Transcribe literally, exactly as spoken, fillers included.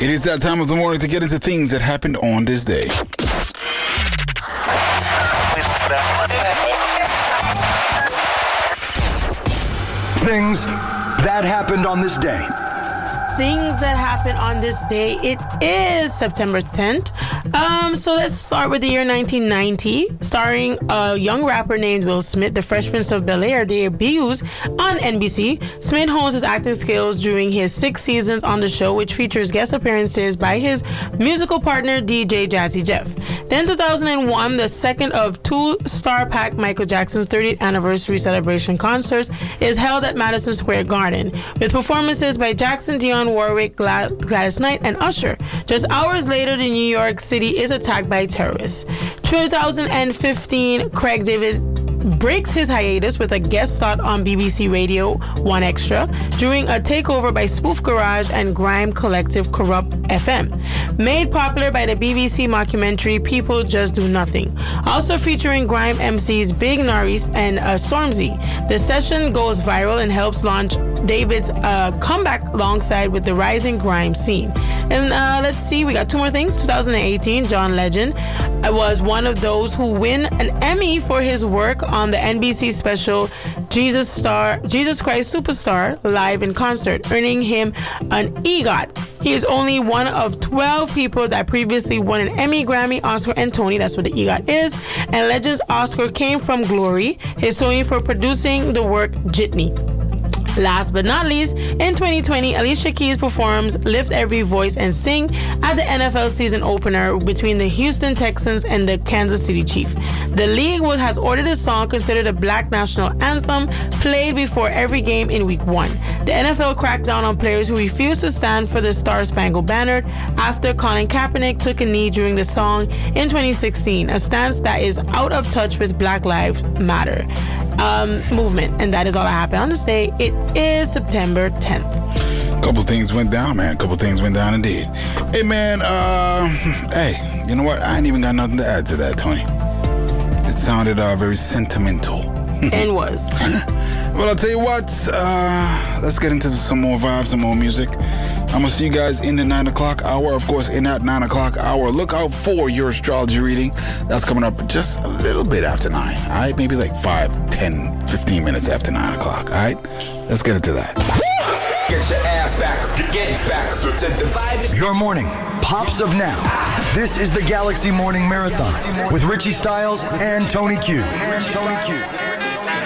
It is that time of the morning to get into things that happened on this day. Things that happened on this day. Things that happened on this day. It is September tenth. Um, so let's start with the year nineteen ninety, starring a young rapper named Will Smith. The Fresh Prince of Bel-Air debuts on N B C. Smith hones his acting skills during his six seasons on the show, which features guest appearances by his musical partner D J Jazzy Jeff. Then two thousand one, the second of two star-packed Michael Jackson's thirtieth anniversary celebration concerts is held at Madison Square Garden, with performances by Jackson, Dionne Warwick, Glad- Gladys Knight, and Usher. Just hours later, the New York City is attacked by terrorists. two thousand fifteen, Craig David breaks his hiatus with a guest slot on B B C Radio one Extra during a takeover by Spoof Garage and grime collective Corrupt F M. Made popular by the B B C mockumentary People Just Do Nothing. Also featuring grime M Cs Big Norris and uh, Stormzy. The session goes viral and helps launch David's uh, comeback alongside with the rising grime scene. And uh, let's see, we got two more things. twenty eighteen, John Legend was one of those who win an Emmy for his work on the N B C special Jesus Star, Jesus Christ Superstar live in concert, earning him an EGOT. He is only one of twelve people that previously won an Emmy, Grammy, Oscar, and Tony. That's what the EGOT is. And Legend's Oscar came from Glory, his Tony for producing the work Jitney. Last but not least, in twenty twenty, Alicia Keys performs Lift Every Voice and Sing at the N F L season opener between the Houston Texans and the Kansas City Chiefs. The league was, has ordered the song, considered a black national anthem, played before every game in week one. The N F L cracked down on players who refused to stand for the Star Spangled Banner after Colin Kaepernick took a knee during the song in twenty sixteen, a stance that is out of touch with Black Lives Matter um, movement. And that is all that happened on this day. It is September tenth. Couple things went down, man. Couple things went down indeed. Hey, man, uh, hey, you know what? I ain't even got nothing to add to that, Tony. It sounded uh, very sentimental. And was. Well, I'll tell you what, uh, let's get into some more vibes, some more music. I'm going to see you guys in the nine o'clock hour. Of course, in that nine o'clock hour, look out for your astrology reading. That's coming up just a little bit after nine. All right, maybe like five, ten, fifteen minutes after nine o'clock. All right, let's get into that. Get your ass back. Get back to the vibe. Your morning pops of now. This is the Galaxy Morning Marathon with Richie Styles and Tony Q. And Tony Q.